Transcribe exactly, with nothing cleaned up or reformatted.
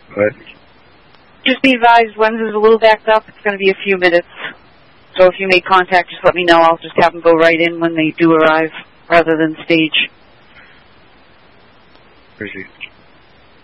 What? Just be advised, Wednesday's a little backed up. It's going to be a few minutes. So if you make contact, just let me know. I'll just have them go right in when they do arrive, rather than stage. Appreciate it.